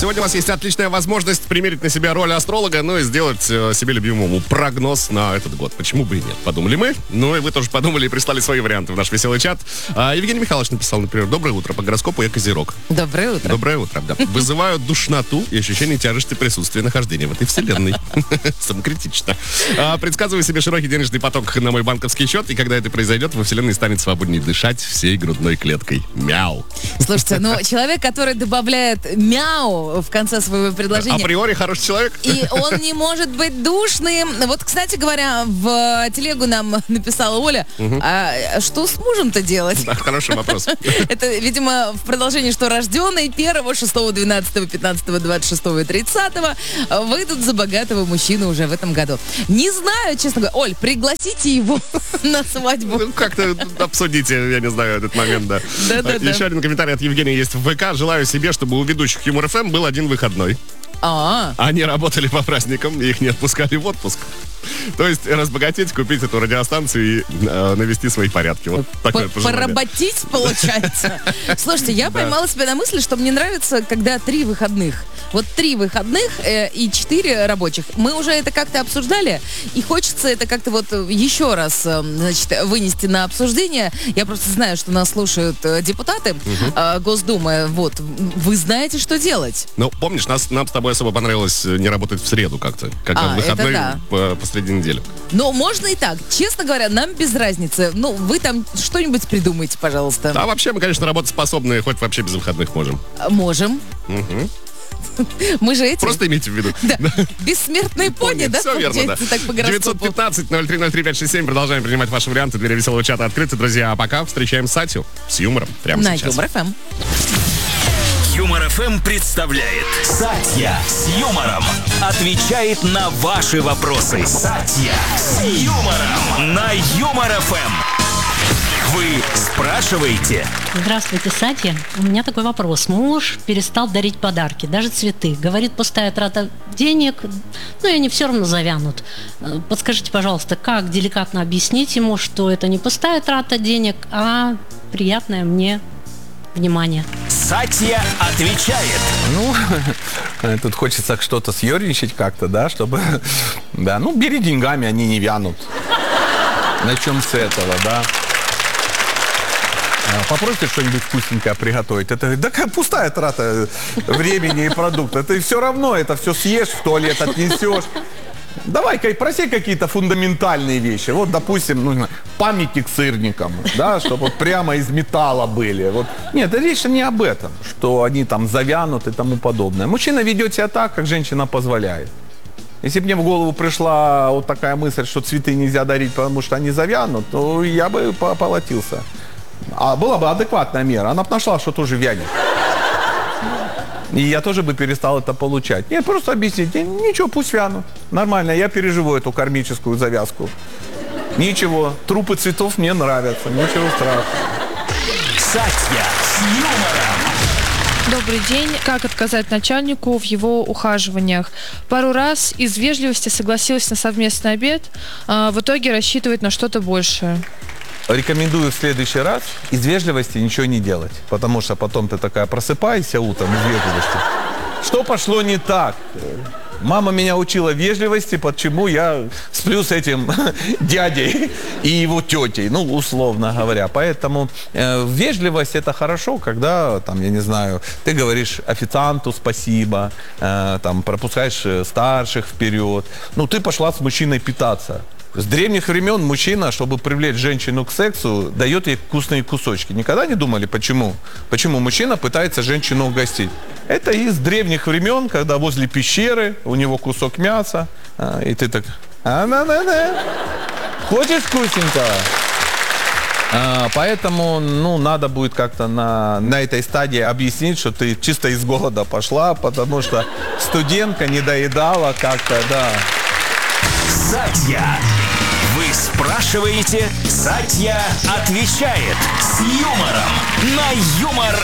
Сегодня у вас есть отличная возможность примерить на себя роль астролога, ну и сделать себе любимому прогноз на этот год. Почему бы и нет? Подумали мы. Ну и вы тоже подумали и прислали свои варианты в наш веселый чат. Евгений Михайлович написал, например: доброе утро, по гороскопу я Козерог. Доброе утро. Доброе утро, да. Вызывают душноту и ощущение тяжести присутствия нахождения в этой вселенной. Самокритично. Предсказываю себе широкий денежный поток на мой банковский счет, и когда это произойдет, во вселенной станет свободнее дышать всей грудной клеткой. Мяу. Слушайте, ну человек, который добавляет мяу в конце своего предложения... Априори хороший человек. И он не может быть душным. Вот, кстати говоря, в телегу нам написала Оля, а что с мужем-то делать? Да, хороший вопрос. Это, видимо, в продолжении, что рожденный 1, 6, 12, 15, 26 и 30 выйдут за богатого мужчину уже в этом году. Не знаю, честно говоря. Оль, пригласите его на свадьбу. Ну, как-то обсудите, я не знаю, этот момент, да. Еще один комментарий от Евгения есть в ВК. Желаю себе, чтобы у ведущих Юмор ФМ был один выходной. Они работали по праздникам, и их не отпускали в отпуск. То есть разбогатеть, купить эту радиостанцию и навести свои порядки. Вот такое пожелание. Поработить, получается. Слушайте, я поймала себя на мысли, что мне нравится, когда 3 выходных. Вот 3 выходных и 4 рабочих. Мы уже это как-то обсуждали, и хочется это как-то вот еще раз, значит, вынести на обсуждение. Я просто знаю, что нас слушают депутаты Госдумы. Вот, вы знаете, что делать. Ну, помнишь, нам с тобой особо понравилось не работать в среду как-то, когда выходной посреди недели. Но можно и так. Честно говоря, нам без разницы. Ну, вы там что-нибудь придумайте, пожалуйста. Да, вообще мы, конечно, работоспособные, хоть вообще без выходных можем. Можем. Мы же эти... Просто имейте в виду. Да. Бессмертные пони, да? Все верно, да. Так по гороскопу. 915-0303-567. Продолжаем принимать ваши варианты. Двери веселого чата открыты, друзья. А пока встречаем Сатью с юмором прямо сейчас. На Юмор ФМ. Юмор ФМ представляет Сатья с юмором. Отвечает на ваши вопросы. Сатья с юмором на Юмор ФМ. Вы спрашиваете? Здравствуйте, Сатья. У меня такой вопрос. Муж перестал дарить подарки, даже цветы. Говорит, пустая трата денег, но и они все равно завянут. Подскажите, пожалуйста, как деликатно объяснить ему, что это не пустая трата денег, а приятное мне внимание? Сатья отвечает. Ну, тут хочется что-то съерничать как-то, да, чтобы... Да, ну, бери деньгами, они не вянут. Начнем с этого, да. Попросите что-нибудь вкусненькое приготовить. Это да пустая трата времени и продуктов. Ты все равно это все съешь, в туалет отнесешь. Давай-ка проси какие-то фундаментальные вещи. Вот, допустим, нужно памятник сырникам, да, чтобы вот прямо из металла были. Вот. Нет, речь не об этом, что они там завянут и тому подобное. Мужчина ведет себя так, как женщина позволяет. Если бы мне в голову пришла вот такая мысль, что цветы нельзя дарить, потому что они завянут, то я бы полотился. А была бы адекватная мера, она бы нашла, что тоже вянет. И я тоже бы перестал это получать. Нет, просто объясните, ничего, пусть вянут. Нормально, я переживу эту кармическую завязку. Ничего, трупы цветов мне нравятся, ничего страшного. Сатья с юмором. Добрый день. Как отказать начальнику в его ухаживаниях? Пару раз из вежливости согласилась на совместный обед, а в итоге рассчитывает на что-то большее. Рекомендую в следующий раз из вежливости ничего не делать. Потому что потом ты такая просыпаешься утром из вежливости. Что пошло не так? Мама меня учила вежливости, почему я сплю с этим дядей и его тетей, ну, условно говоря. Поэтому вежливость это хорошо, когда, там, я не знаю, ты говоришь официанту спасибо, там, пропускаешь старших вперед. Ну, ты пошла с мужчиной питаться. С древних времен мужчина, чтобы привлечь женщину к сексу, дает ей вкусные кусочки. Никогда не думали, почему? Почему мужчина пытается женщину угостить? Это из древних времен, когда возле пещеры у него кусок мяса, и ты так... Хочешь вкусненького? Поэтому, ну, надо будет как-то на этой стадии объяснить, что ты чисто из голода пошла, потому что студентка не доедала как-то, да. Сатья. Вы спрашиваете, Сатья отвечает с юмором на Юмор